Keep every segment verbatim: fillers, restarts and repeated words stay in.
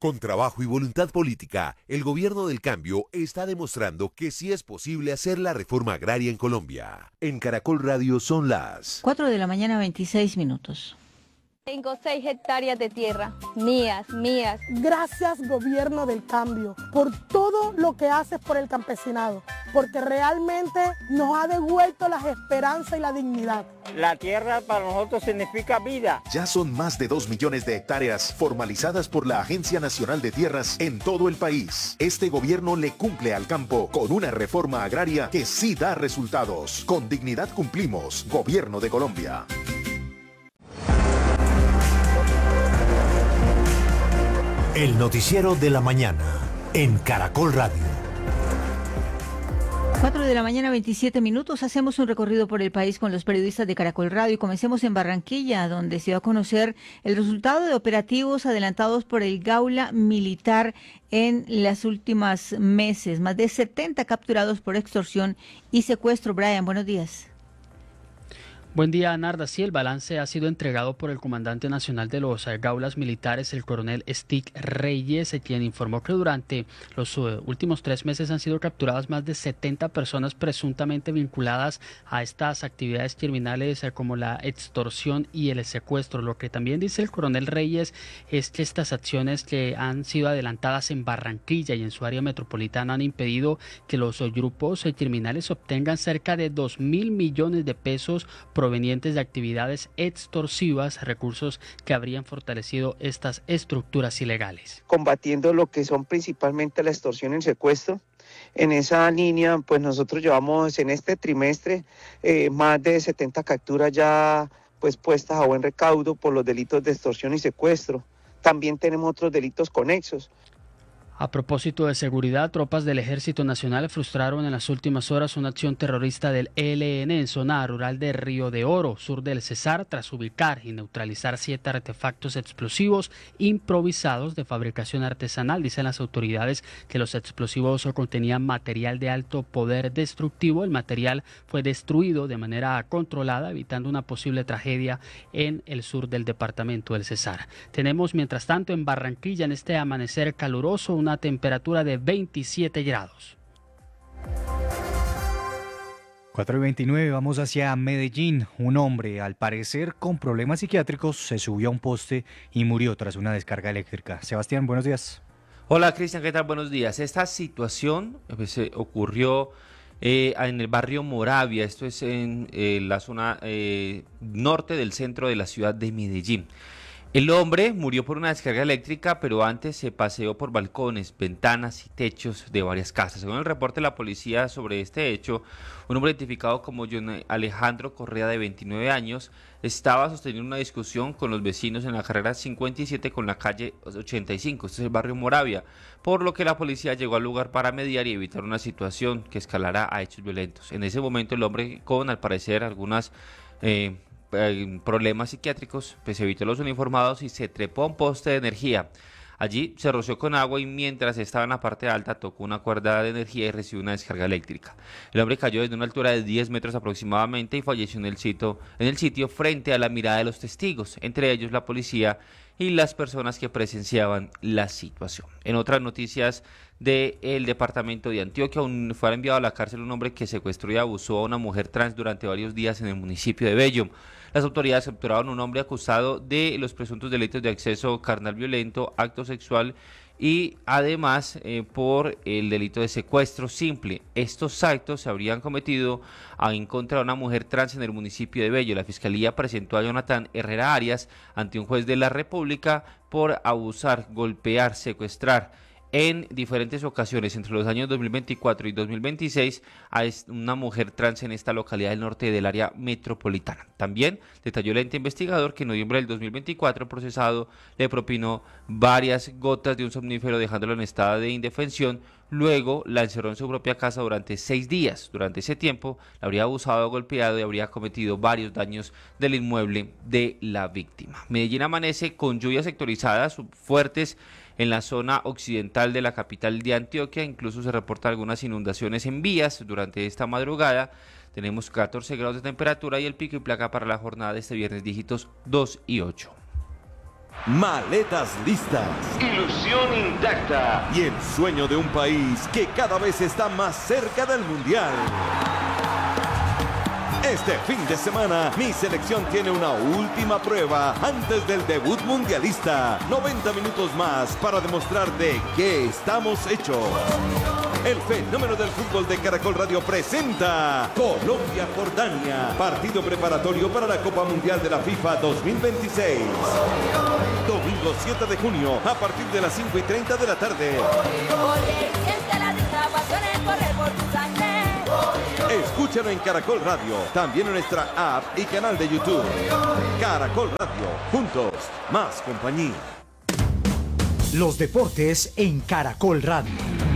Con trabajo y voluntad política, el gobierno del cambio está demostrando que sí es posible hacer la reforma agraria en Colombia. En Caracol Radio son las cuatro de la mañana, veintiséis minutos. Tengo seis hectáreas de tierra, mías, mías. Gracias, gobierno del cambio, por todo lo que haces por el campesinado, porque realmente nos ha devuelto las esperanzas y la dignidad. La tierra para nosotros significa vida. Ya son más de dos millones de hectáreas formalizadas por la Agencia Nacional de Tierras en todo el país. Este gobierno le cumple al campo con una reforma agraria que sí da resultados. Con dignidad cumplimos, Gobierno de Colombia. El noticiero de la mañana en Caracol Radio. cuatro de la mañana, veintisiete minutos. Hacemos un recorrido por el país con los periodistas de Caracol Radio y comencemos en Barranquilla, donde se dio a conocer el resultado de operativos adelantados por el Gaula Militar en las últimas meses. Más de setenta capturados por extorsión y secuestro. Brian, buenos días. Buen día, Narda. Sí, el balance ha sido entregado por el comandante nacional de los Gaulas Militares, el coronel Stig Reyes, quien informó que durante los uh, últimos tres meses han sido capturadas más de setenta personas presuntamente vinculadas a estas actividades criminales uh, como la extorsión y el secuestro. Lo que también dice el coronel Reyes es que estas acciones que han sido adelantadas en Barranquilla y en su área metropolitana han impedido que los uh, grupos uh, criminales obtengan cerca de dos mil millones de pesos provenientes de actividades extorsivas, recursos que habrían fortalecido estas estructuras ilegales. Combatiendo lo que son principalmente la extorsión y el secuestro. En esa línea, pues nosotros llevamos en este trimestre eh, más de setenta capturas ya pues puestas a buen recaudo por los delitos de extorsión y secuestro. También tenemos otros delitos conexos. A propósito de seguridad, tropas del Ejército Nacional frustraron en las últimas horas una acción terrorista del E L N en zona rural de Río de Oro, sur del Cesar, tras ubicar y neutralizar siete artefactos explosivos improvisados de fabricación artesanal. Dicen las autoridades que los explosivos contenían material de alto poder destructivo. El material fue destruido de manera controlada, evitando una posible tragedia en el sur del departamento del Cesar. Tenemos, mientras tanto, en Barranquilla, en este amanecer caluroso, un una temperatura de veintisiete grados. cuatro y veintinueve, vamos hacia Medellín. Un hombre, al parecer con problemas psiquiátricos, se subió a un poste y murió tras una descarga eléctrica. Sebastián, buenos días. Hola Cristian, ¿qué tal? Buenos días. Esta situación pues, ocurrió eh, en el barrio Moravia, esto es en eh, la zona eh, norte del centro de la ciudad de Medellín. El hombre murió por una descarga eléctrica, pero antes se paseó por balcones, ventanas y techos de varias casas. Según el reporte de la policía sobre este hecho, un hombre identificado como John Alejandro Correa, de veintinueve años, estaba sosteniendo una discusión con los vecinos en la carrera cincuenta y siete con la calle ochenta y cinco, este es el barrio Moravia, por lo que la policía llegó al lugar para mediar y evitar una situación que escalara a hechos violentos. En ese momento el hombre, con al parecer algunas Eh, problemas psiquiátricos, pues evitó los uniformados y se trepó a un poste de energía. Allí se roció con agua y mientras estaba en la parte alta tocó una cuerda de energía y recibió una descarga eléctrica. El hombre cayó desde una altura de diez metros aproximadamente y falleció en el sitio, en el sitio frente a la mirada de los testigos, entre ellos la policía y las personas que presenciaban la situación. En otras noticias del departamento de Antioquia, un, fue enviado a la cárcel un hombre que secuestró y abusó a una mujer trans durante varios días en el municipio de Bello. Las autoridades capturaron a un hombre acusado de los presuntos delitos de acceso carnal violento, acto sexual y además eh, por el delito de secuestro simple. Estos actos se habrían cometido en contra de una mujer trans en el municipio de Bello. La Fiscalía presentó a Jonathan Herrera Arias ante un juez de la República por abusar, golpear, secuestrar en diferentes ocasiones entre los años dos mil veinticuatro y dos mil veintiséis a una mujer trans en esta localidad del norte del área metropolitana. También detalló el ente investigador que en noviembre del dos mil veinticuatro el procesado le propinó varias gotas de un somnífero dejándolo en estado de indefensión. Luego la encerró en su propia casa durante seis días. Durante ese tiempo la habría abusado, golpeado y habría cometido varios daños del inmueble de la víctima. Medellín amanece con lluvias sectorizadas fuertes en la zona occidental de la capital de Antioquia. Incluso se reportan algunas inundaciones en vías durante esta madrugada. Tenemos catorce grados de temperatura y el pico y placa para la jornada de este viernes dígitos dos y ocho. Maletas listas, ilusión intacta y el sueño de un país que cada vez está más cerca del Mundial. Este fin de semana, mi selección tiene una última prueba antes del debut mundialista. noventa minutos más para demostrar de qué estamos hechos. El fenómeno del fútbol de Caracol Radio presenta Colombia-Jordania, partido preparatorio para la Copa Mundial de la FIFA dos mil veintiséis. Domingo siete de junio, a partir de las cinco y treinta de la tarde. Escúchalo en Caracol Radio, también en nuestra app y canal de YouTube. Caracol Radio, juntos, más compañía. Los deportes en Caracol Radio.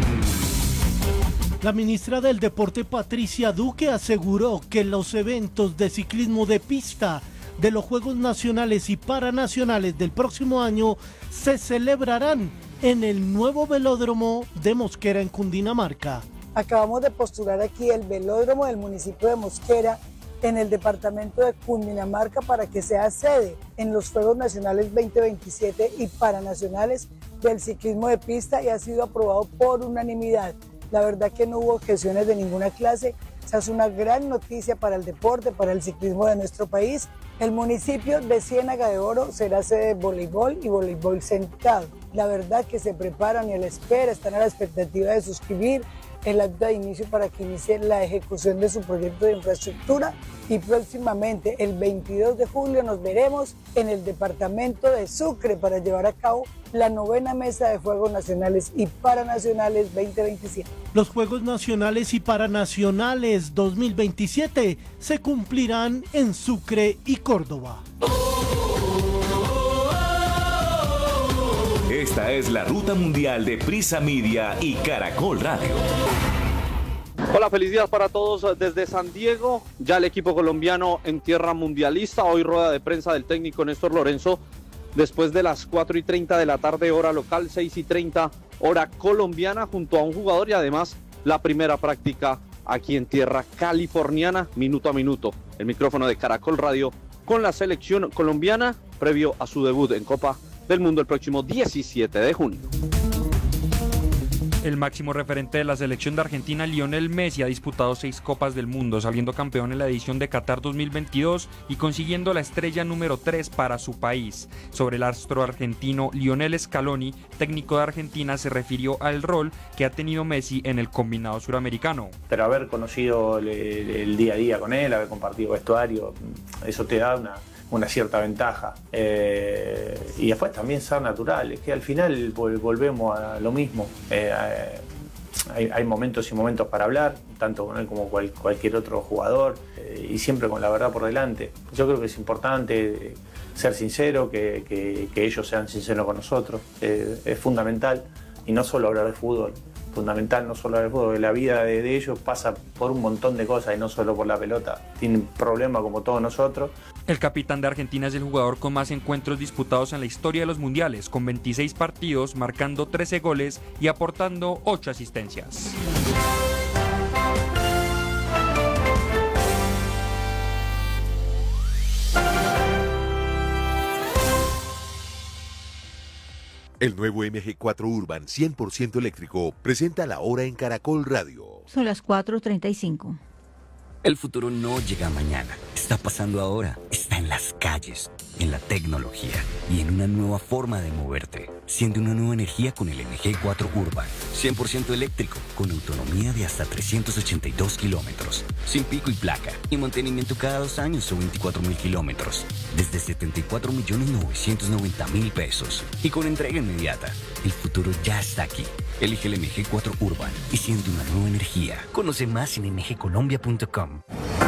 La ministra del Deporte, Patricia Duque, aseguró que los eventos de ciclismo de pista de los Juegos Nacionales y Paranacionales del próximo año se celebrarán en el nuevo velódromo de Mosquera en Cundinamarca. Acabamos de postular aquí el velódromo del municipio de Mosquera en el departamento de Cundinamarca para que sea sede en los Juegos Nacionales veinte veintisiete y Paranacionales del ciclismo de pista y ha sido aprobado por unanimidad. La verdad que no hubo objeciones de ninguna clase. Esa es una gran noticia para el deporte, para el ciclismo de nuestro país. El municipio de Ciénaga de Oro será sede de voleibol y voleibol sentado. La verdad que se preparan y a la espera, están a la expectativa de suscribir el acta de inicio para que inicie la ejecución de su proyecto de infraestructura y próximamente el veintidós de julio nos veremos en el departamento de Sucre para llevar a cabo la novena mesa de Juegos Nacionales y Paranacionales veinte veintisiete. Los Juegos Nacionales y Paranacionales dos mil veintisiete se cumplirán en Sucre y Córdoba. Esta es la ruta mundial de Prisa Media y Caracol Radio. Hola, feliz día para todos desde San Diego. Ya el equipo colombiano en tierra mundialista. Hoy rueda de prensa del técnico Néstor Lorenzo después de las cuatro y treinta de la tarde hora local, seis y treinta hora colombiana, junto a un jugador y además la primera práctica aquí en tierra californiana, minuto a minuto. El micrófono de Caracol Radio con la selección colombiana previo a su debut en Copa del Mundo el próximo diecisiete de junio. El máximo referente de la selección de Argentina, Lionel Messi, ha disputado seis Copas del Mundo, saliendo campeón en la edición de Qatar dos mil veintidós y consiguiendo la estrella número tres para su país. Sobre el astro argentino, Lionel Scaloni, técnico de Argentina, se refirió al rol que ha tenido Messi en el combinado suramericano. Pero haber conocido el, el día a día con él, haber compartido vestuario, eso te da una... una cierta ventaja, eh, y después también ser natural, es que al final volvemos a lo mismo. eh, hay, hay momentos y momentos para hablar, tanto con él como cual, cualquier otro jugador, eh, y siempre con la verdad por delante. Yo creo que es importante ser sincero, que, que, que ellos sean sinceros con nosotros, eh, es fundamental, y no solo hablar de fútbol, fundamental no solo hablar de fútbol, la vida de, de ellos pasa por un montón de cosas y no solo por la pelota, tienen problemas como todos nosotros. El capitán de Argentina es el jugador con más encuentros disputados en la historia de los mundiales, con veintiséis partidos, marcando trece goles y aportando ocho asistencias. El nuevo M G cuatro Urban cien por ciento eléctrico presenta la hora en Caracol Radio. Son las cuatro treinta y cinco. El futuro no llega mañana, está pasando ahora, está en las calles, en la tecnología y en una nueva forma de moverte. Siente una nueva energía con el M G cuatro Urban, cien por ciento eléctrico, con autonomía de hasta trescientos ochenta y dos kilómetros, sin pico y placa, y mantenimiento cada dos años o veinticuatro mil kilómetros, desde setenta y cuatro millones novecientos noventa mil pesos, y con entrega inmediata. El futuro ya está aquí. Elige el M G cuatro Urban y siente una nueva energía. Conoce más en m g colombia punto com.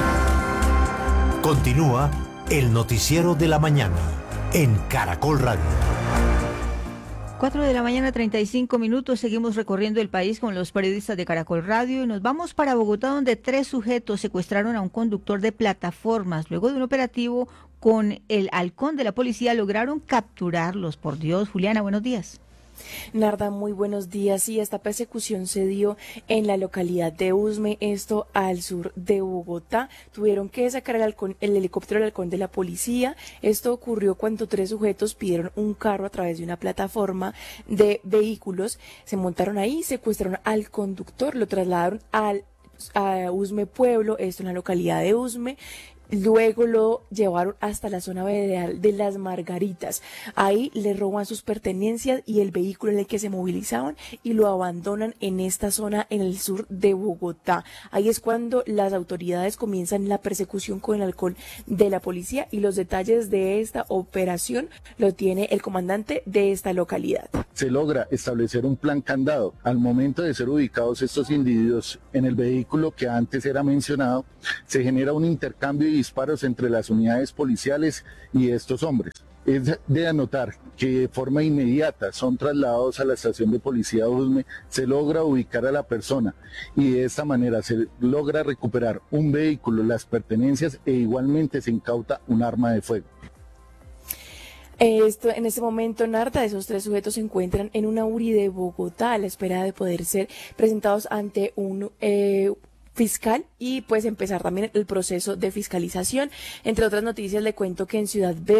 Continúa el noticiero de la mañana en Caracol Radio. cuatro de la mañana, treinta y cinco minutos. Seguimos recorriendo el país con los periodistas de Caracol Radio y nos vamos para Bogotá, donde tres sujetos secuestraron a un conductor de plataformas. Luego de un operativo con el halcón de la policía lograron capturarlos. Por Dios, Juliana, buenos días. Narda, muy buenos días. Sí, esta persecución se dio en la localidad de Usme, esto al sur de Bogotá. Tuvieron que sacar el, halcón, el helicóptero del halcón de la policía. Esto ocurrió cuando tres sujetos pidieron un carro a través de una plataforma de vehículos. Se montaron ahí, secuestraron al conductor, lo trasladaron al a Usme Pueblo, esto en la localidad de Usme. Luego lo llevaron hasta la zona veredal de Las Margaritas. Ahí le roban sus pertenencias y el vehículo en el que se movilizaban y lo abandonan en esta zona en el sur de Bogotá. Ahí es cuando las autoridades comienzan la persecución con el halcón de la policía, y los detalles de esta operación lo tiene el comandante de esta localidad. Se logra establecer un plan candado. Al momento de ser ubicados estos individuos en el vehículo que antes era mencionado, se genera un intercambio y disparos entre las unidades policiales y estos hombres. Es de anotar que de forma inmediata son trasladados a la estación de policía de Usme, se logra ubicar a la persona y de esta manera se logra recuperar un vehículo, las pertenencias, e igualmente se incauta un arma de fuego. Esto, en este momento, Narda, esos tres sujetos se encuentran en una U R I de Bogotá a la espera de poder ser presentados ante un eh, fiscal y pues empezar también el proceso de fiscalización. Entre otras noticias, le cuento que en Ciudad Verde